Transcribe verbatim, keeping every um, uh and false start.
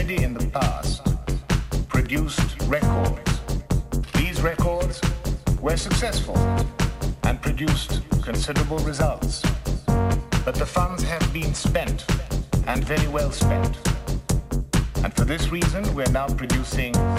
already in the past produced records. These records were successful and produced considerable results. But the funds have been spent, and very well spent. And for this reason, we're now producing